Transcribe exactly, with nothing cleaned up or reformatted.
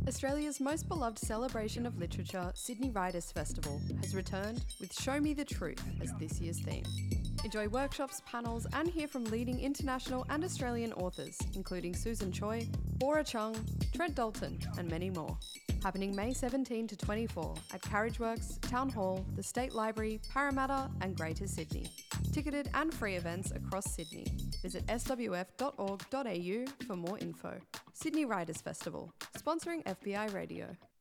Australia's most beloved celebration of literature, Sydney Writers' Festival, has returned with Show Me the Truth as this year's theme. Enjoy workshops, panels, and hear from leading international and Australian authors, including Susan Choi, Bora Chung, Trent Dalton, and many more. Happening May seventeenth to twenty-fourth at Carriageworks, Town Hall, the State Library, Parramatta, and Greater Sydney. Ticketed and free events across Sydney. Visit s w f dot org dot a u for more info. Sydney Writers' Festival, sponsoring F B I Radio.